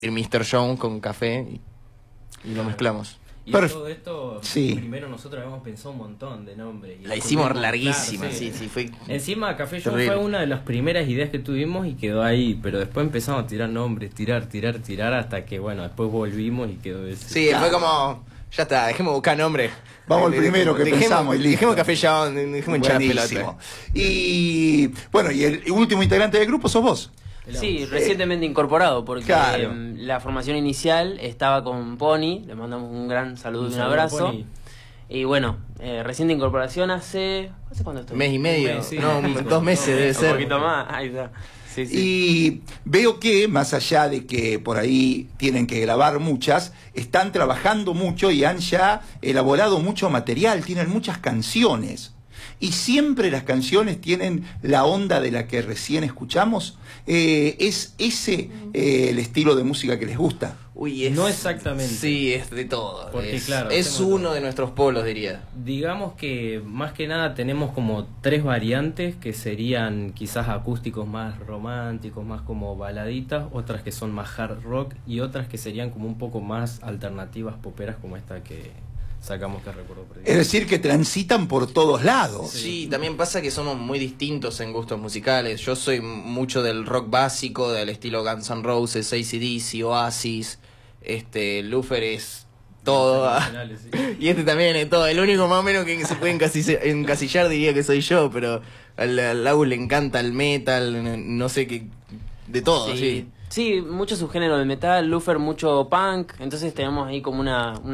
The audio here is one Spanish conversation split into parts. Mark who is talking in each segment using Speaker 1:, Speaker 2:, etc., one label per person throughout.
Speaker 1: Mr. Jones con café y lo mezclamos.
Speaker 2: Y todo esto,
Speaker 3: sí.
Speaker 2: Primero nosotros habíamos pensado un montón de nombres.
Speaker 1: La hicimos larguísima, claro, sí, fue.
Speaker 2: Encima Café Jones fue una de las primeras ideas que tuvimos y quedó ahí, pero después empezamos a tirar nombres, tirar, hasta que, bueno, después volvimos y quedó ese.
Speaker 1: Sí, fue como, ya está, dejemos buscar nombres.
Speaker 3: Vamos al primero que pensamos.
Speaker 1: Dejemos Café Jones, dejemos hinchar la pelota.
Speaker 3: Y bueno, y el último integrante del grupo sos vos.
Speaker 4: Sí, recientemente incorporado, porque la formación inicial estaba con Pony, le mandamos un gran saludo y un abrazo. Pony. Y bueno, reciente incorporación ¿hace cuánto estoy?
Speaker 1: Mes y medio, sí, no, 2 meses debe ser.
Speaker 4: Un poquito más, ahí está. Sí, sí.
Speaker 3: Y veo que, más allá de que por ahí tienen que grabar muchas, están trabajando mucho y han ya elaborado mucho material, tienen muchas canciones. Y siempre las canciones tienen la onda de la que recién escuchamos. ¿Es ese el estilo de música que les gusta?
Speaker 1: Uy,
Speaker 2: no exactamente.
Speaker 1: Sí, es de todo.
Speaker 2: Porque claro,
Speaker 1: es uno de nuestros polos, diría.
Speaker 2: Digamos que más que nada tenemos como 3 variantes que serían quizás acústicos más románticos, más como baladitas, otras que son más hard rock y otras que serían como un poco más alternativas poperas como esta que sacamos que recuerdo perdido.
Speaker 3: Es decir, que transitan por todos lados.
Speaker 1: Sí, también pasa que somos muy distintos en gustos musicales. Yo soy mucho del rock básico, del estilo Guns N' Roses, AC/DC, Oasis. Lufer es todo. Sí. Y también es todo. El único más o menos que se puede encasillar diría que soy yo, pero al Lau le encanta el metal, no sé qué, de todo, sí.
Speaker 4: Sí, mucho subgénero del metal, Lufer mucho punk, entonces tenemos ahí como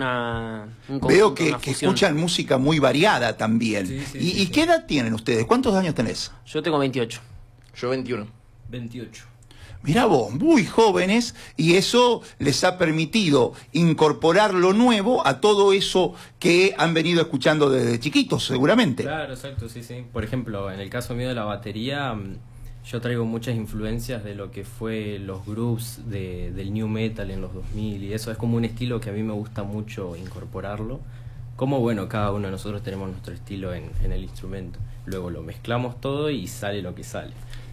Speaker 3: Veo que escuchan música muy variada también. ¿Y qué edad tienen ustedes? ¿Cuántos años tenés?
Speaker 4: Yo tengo 28.
Speaker 1: Yo 21.
Speaker 2: 28.
Speaker 3: Mirá vos, muy jóvenes, y eso les ha permitido incorporar lo nuevo a todo eso que han venido escuchando desde chiquitos, seguramente.
Speaker 2: Claro, exacto, sí. Por ejemplo, en el caso mío de la batería, yo traigo muchas influencias de lo que fue los grooves del new metal en los 2000 y eso es como un estilo que a mí me gusta mucho incorporarlo. Como bueno, cada uno de nosotros tenemos nuestro estilo en el instrumento. Luego lo mezclamos todo y sale lo que sale.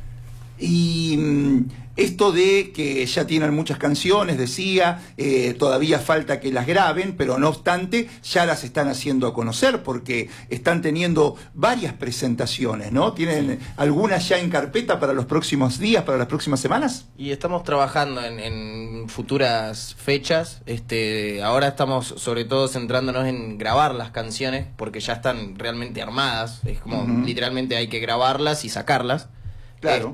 Speaker 3: Y esto de que ya tienen muchas canciones, decía, todavía falta que las graben, pero no obstante ya las están haciendo a conocer porque están teniendo varias presentaciones, ¿no? ¿Tienen algunas ya en carpeta para los próximos días, para las próximas semanas?
Speaker 1: Y estamos trabajando en futuras fechas. Ahora estamos sobre todo centrándonos en grabar las canciones porque ya están realmente armadas. Es como literalmente hay que grabarlas y sacarlas.
Speaker 3: Claro.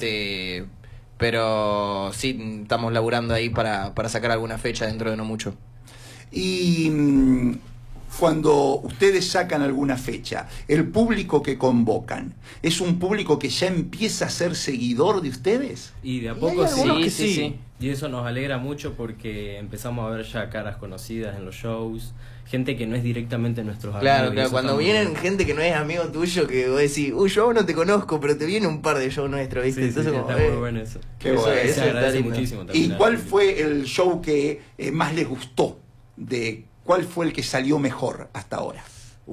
Speaker 1: Pero sí, estamos laburando ahí para sacar alguna fecha dentro de no mucho.
Speaker 3: Y cuando ustedes sacan alguna fecha, el público que convocan, ¿es un público que ya empieza a ser seguidor de ustedes?
Speaker 2: Y de a poco sí. Y eso nos alegra mucho porque empezamos a ver ya caras conocidas en los shows, gente que no es directamente nuestros amigos.
Speaker 1: Claro, cuando vienen gente que no es amigo tuyo, que vos decís, yo no te conozco, pero te viene un par de shows nuestros, ¿viste? Entonces,
Speaker 2: está muy bueno eso.
Speaker 3: Qué bueno.
Speaker 2: Eso agradece muchísimo también.
Speaker 3: ¿Y cuál fue el show que más les gustó? ¿Cuál fue el que salió mejor hasta ahora?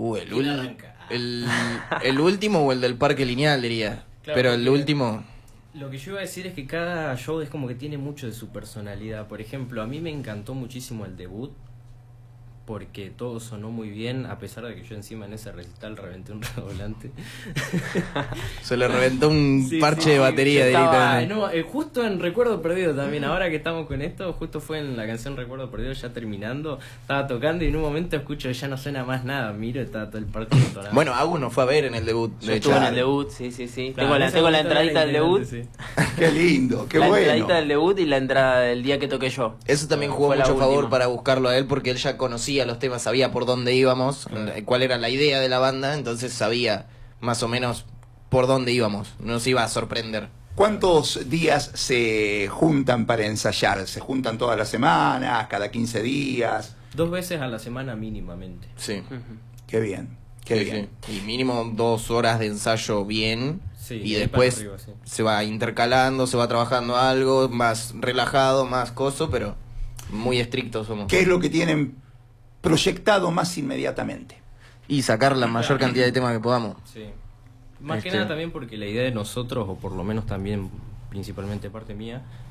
Speaker 1: El último o el del Parque Lineal, diría. Claro, pero el último...
Speaker 2: Lo que yo iba a decir es que cada show es como que tiene mucho de su personalidad. Por ejemplo, a mí me encantó muchísimo el debut porque todo sonó muy bien, a pesar de que yo encima en ese recital reventé un redoblante.
Speaker 1: Se le reventó un parche de batería directamente.
Speaker 2: No, justo en Recuerdo Perdido también, ahora que estamos con esto, justo fue en la canción Recuerdo Perdido, ya terminando, estaba tocando y en un momento escucho ya no suena más nada, miro y estaba todo el parche detonado.
Speaker 1: Bueno, Agus nos fue a ver en el debut.
Speaker 4: Yo estuve en el debut, sí. Claro, tengo la entradita del debut.
Speaker 2: Sí.
Speaker 3: Qué lindo, qué
Speaker 4: bueno.
Speaker 3: La
Speaker 4: entradita del debut y la entrada del día que toqué yo.
Speaker 1: Eso también jugó mucho favor para buscarlo a él porque él ya conocía los temas, sabía por dónde íbamos, cuál era la idea de la banda, entonces sabía más o menos por dónde íbamos, nos iba a sorprender.
Speaker 3: ¿Cuántos días se juntan para ensayar? ¿Se juntan todas las semanas, cada 15 días?
Speaker 2: 2 veces a la semana mínimamente.
Speaker 1: Sí.
Speaker 3: Qué bien, qué bien.
Speaker 1: Sí. Y mínimo 2 horas de ensayo bien, y después
Speaker 2: arriba,
Speaker 1: se va intercalando, se va trabajando algo más relajado, más coso, pero muy estrictos somos.
Speaker 3: ¿Qué es lo que tienen proyectado más inmediatamente?
Speaker 1: Y sacar la mayor cantidad de temas que podamos.
Speaker 2: Sí. Más que nada también porque la idea de nosotros, o por lo menos también principalmente parte mía,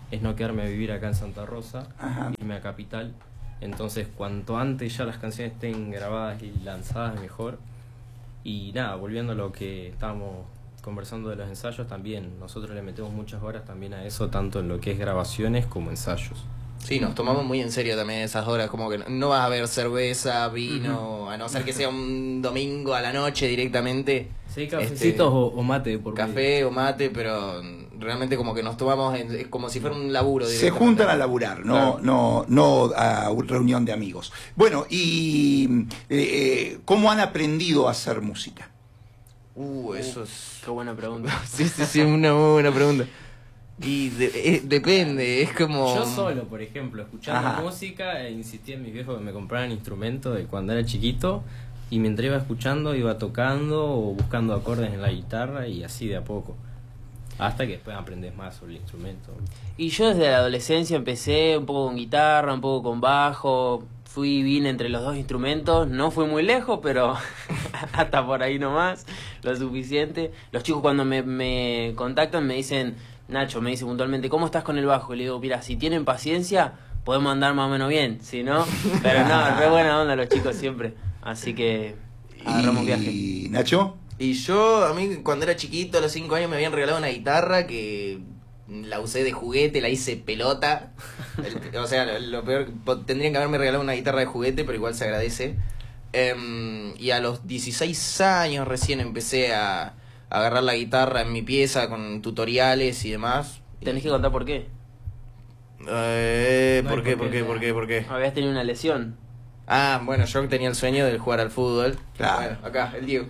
Speaker 2: es no quedarme a vivir acá en Santa Rosa,
Speaker 3: Ajá.
Speaker 2: irme a Capital. Entonces, cuanto antes ya las canciones estén grabadas y lanzadas, mejor. Y nada, volviendo a lo que estábamos conversando de los ensayos, también nosotros le metemos muchas horas también a eso, tanto en lo que es grabaciones como ensayos.
Speaker 1: Sí, nos tomamos muy en serio también esas horas, como que no vas a ver cerveza, vino, a no ser que sea un domingo a la noche directamente.
Speaker 2: Sí, cafecitos o mate por
Speaker 1: café
Speaker 2: medio.
Speaker 1: o mate, pero realmente como que nos tomamos como si fuera un laburo.
Speaker 3: Se juntan a laburar, no,
Speaker 1: claro.
Speaker 3: no a reunión de amigos. Bueno, y ¿cómo han aprendido a hacer música?
Speaker 1: Eso es...
Speaker 4: Qué buena pregunta.
Speaker 1: Sí, una muy buena pregunta. Y depende, es como...
Speaker 2: Yo solo, por ejemplo, escuchando
Speaker 3: Ajá.
Speaker 2: música, insistí en mis viejos que me compraran instrumentos de cuando era chiquito, y mientras iba escuchando, iba tocando o buscando acordes en la guitarra, y así de a poco. Hasta que después aprendes más sobre el instrumento.
Speaker 4: Y yo desde la adolescencia empecé un poco con guitarra, un poco con bajo, fui y vine entre los dos instrumentos, no fui muy lejos, pero hasta por ahí nomás, lo suficiente. Los chicos cuando me contactan me dicen, Nacho, me dice puntualmente, ¿cómo estás con el bajo? Y le digo, mira, si tienen paciencia, podemos andar más o menos bien, si no, pero no, re buena onda los chicos siempre, así que agarramos viaje.
Speaker 3: ¿Y Nacho?
Speaker 1: Y yo, a mí cuando era chiquito, a los 5 años, me habían regalado una guitarra que la usé de juguete, la hice pelota. O sea, lo peor, tendrían que haberme regalado una guitarra de juguete, pero igual se agradece. Y a los 16 años recién empecé a agarrar la guitarra en mi pieza con tutoriales y demás.
Speaker 4: Tenés que contar por qué.
Speaker 1: ¿Por qué?
Speaker 4: Habías tenido una lesión.
Speaker 1: Ah, bueno, yo tenía el sueño de jugar al fútbol.
Speaker 3: Claro.
Speaker 1: Bueno, acá, el Diego.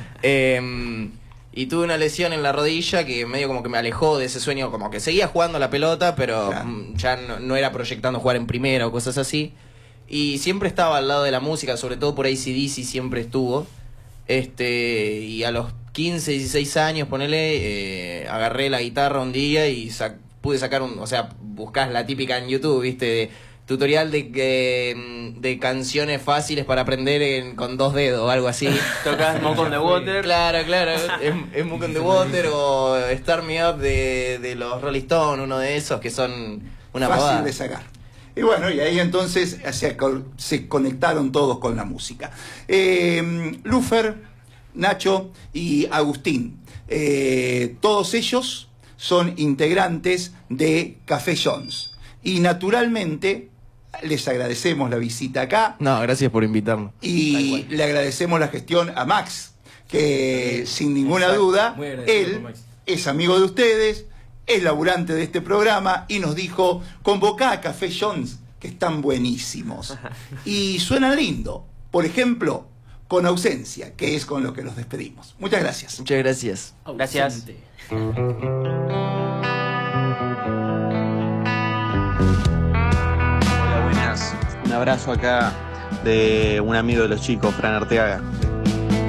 Speaker 1: Y tuve una lesión en la rodilla que medio como que me alejó de ese sueño, como que seguía jugando a la pelota, pero
Speaker 3: Claro.
Speaker 1: Ya no era proyectando jugar en primera o cosas así. Y siempre estaba al lado de la música, sobre todo por AC/DC siempre estuvo. Y a los 15, 16 años, ponele, agarré la guitarra un día y pude sacar o sea, buscás la típica en YouTube, ¿viste? De tutorial de canciones fáciles para aprender con 2 dedos o algo así.
Speaker 4: Tocás Smoke on the Water.
Speaker 1: Claro, es Smoke on the Water o Start Me Up de los Rolling Stones, uno de esos que son una
Speaker 3: Fácil
Speaker 1: pavada.
Speaker 3: de sacar. Y bueno, y ahí entonces se conectaron todos con la música. Lufer, Nacho y Agustín, todos ellos son integrantes de Café Jones. Y naturalmente les agradecemos la visita acá.
Speaker 1: No, gracias por invitarnos.
Speaker 3: Y le agradecemos la gestión a Max, que sin ninguna
Speaker 2: Exacto.
Speaker 3: duda,
Speaker 2: Muy agradecido
Speaker 3: él
Speaker 2: con Max.
Speaker 3: es amigo de ustedes, es laburante de este programa y nos dijo, convocá a Café Jones, que están buenísimos. Y suenan lindo. Por ejemplo, con Ausencia, que es con lo que nos despedimos. Muchas gracias.
Speaker 1: Muchas gracias.
Speaker 4: Gracias.
Speaker 2: Ausente.
Speaker 5: Hola, buenas. Un abrazo acá de un amigo de los chicos, Fran Arteaga.